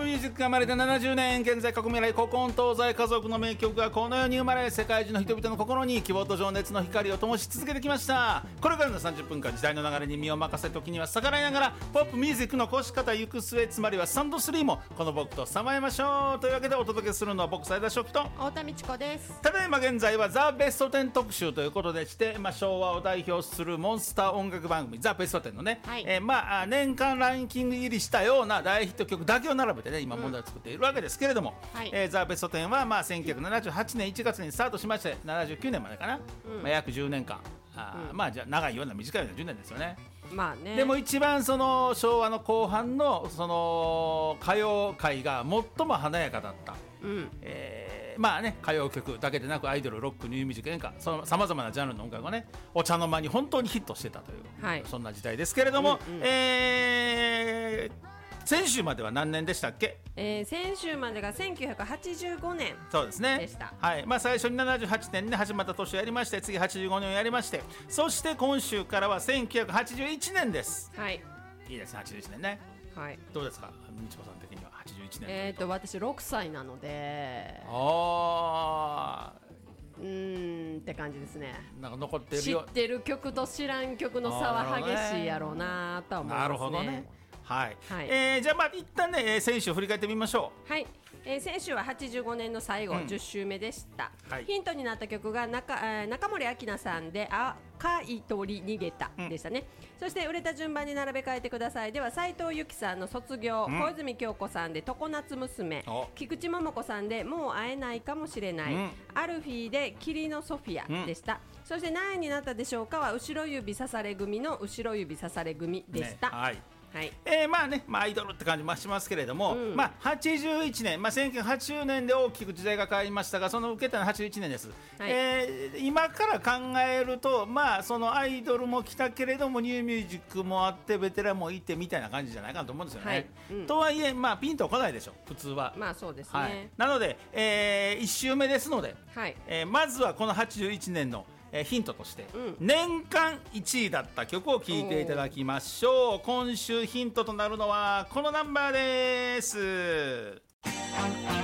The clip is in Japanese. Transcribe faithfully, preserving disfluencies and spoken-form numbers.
ミュージックが生まれてななじゅうねん、現在革命来古今東西家族の名曲がこの世に生まれ、世界中の人々の心に希望と情熱の光を灯し続けてきました。これからのさんじゅっぷんかん、時代の流れに身を任せ、時には逆らいながらポップミュージックの越し方行く末、つまりはサンドスリーもこの僕とさまえましょうというわけで、お届けするのは僕斉田初期と太田美智子です。 ただいま現在はザ・ベストテン特集ということでして、まあ、昭和を代表するモンスター音楽番組ザ・ベストテンのね、 はい、 えーまあ、年間ランキング入りしたような大ヒット曲だけを並べてね、今問題を作っているわけですけれども、 はい、 えー、ザ・ベストテンはまあせんきゅうひゃくななじゅうはちねんいちがつにスタートしまして、ななじゅうきゅうねんまでかな、うんまあ、約じゅうねんかん、あ、うん、まあじゃあ長いような短いようなじゅうねんですよね。 まあね、 でも一番その昭和の後半のその歌謡界が最も華やかだった、うんえー、まあね歌謡曲だけでなくアイドル、ロック、ニューミュージック、演歌、さまざまなジャンルの音楽がねお茶の間に本当にヒットしてたという、はい、そんな時代ですけれども、うんうんえー先週までは何年でしたっけ？ えー、先週までがせんきゅうひゃくはちじゅうごねんそうですねでした。 はいまあ、最初にななじゅうはちねんで始まった年をやりまして、次はちじゅうごねんをやりまして、そして今週からはせんきゅうひゃくはちじゅういちねんです。 はいいいですね、はちじゅういちねんね。はい、どうですか、みちこさん的にははちじゅういちねんというと。 えーと私ろくさいなので、 あうーんって感じですね。 なんか残ってるよ、 知ってる曲と知らん曲の差は激しいやろうなとは思いますね。 なるほどね。はいはいえー、じゃあまあ一旦ね選手を振り返ってみましょう。はい、えー、先週ははちじゅうごねんの最後、うん、じゅっしゅうめでした、はい、ヒントになった曲が 中,、えー、中森明菜さんで赤い鳥逃げたでしたね、うん、そして売れた順番に並べ替えてくださいでは斉藤由貴さんの卒業、うん、小泉京子さんで常夏娘、菊池桃子さんでもう会えないかもしれない、うん、アルフィーで霧のソフィアでした、うん、そして何位になったでしょうかは後ろ指刺され組の後ろ指刺され組でした、 ねはいはいえー、まあね、まあ、アイドルって感じもしますけれども、うんまあ、はちじゅういちねん、まあ、せんきゅうひゃくはちじゅうねんで大きく時代が変わりましたが、その受けたのははちじゅういちねんです、はいえー、今から考えると、まあ、そのアイドルも来たけれどもニューミュージックもあってベテランもいてみたいな感じじゃないかなと思うんですよね、はいうん、とはいえ、まあ、ピンとこないでしょ普通は。 まあそうですね、 はい、なので、えー、いち週目ですので、 はいえー、まずはこのはちじゅういちねんのえー、ヒントとして、うん、年間いちいだった曲を聴いていただきましょう。今週ヒントとなるのはこのナンバーです。